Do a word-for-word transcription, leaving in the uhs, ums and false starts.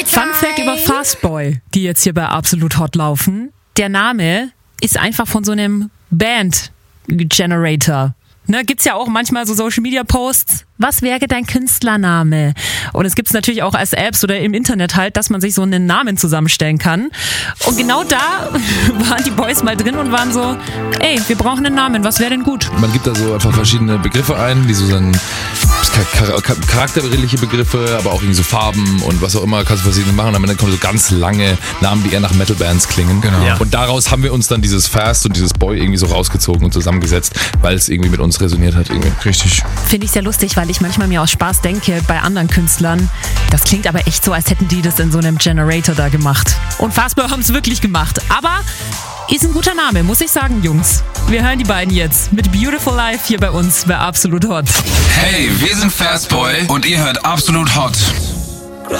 Fun Fact über Fastboy, die jetzt hier bei Absolut Hot laufen. Der Name ist einfach von so einem Band-Generator. Ne, gibt's ja auch manchmal so Social-Media-Posts. Was wäre dein Künstlername? Und es gibt's natürlich auch als Apps oder im Internet halt, dass man sich so einen Namen zusammenstellen kann. Und genau da waren die Boys mal drin und waren so, ey, wir brauchen einen Namen, was wäre denn gut? Man gibt da so einfach verschiedene Begriffe ein, die so dann charakterliche Begriffe, aber auch irgendwie so Farben und was auch immer, kannst du verschiedene machen. Am Ende kommen so ganz lange Namen, die eher nach Metal-Bands klingen. Genau. Ja. Und daraus haben wir uns dann dieses Fast und dieses Boy irgendwie so rausgezogen und zusammengesetzt, weil es irgendwie mit uns resoniert hat. Irgendwie. Richtig. Finde ich sehr lustig, weil ich manchmal mir aus Spaß denke, bei anderen Künstlern, das klingt aber echt so, als hätten die das in so einem Generator da gemacht. Und Fastboy haben es wirklich gemacht. Aber ist ein guter Name, muss ich sagen, Jungs. Wir hören die beiden jetzt mit Beautiful Life hier bei uns bei Absolut Hot. Hey, wir sind Fastboy und ihr hört Absolut Hot.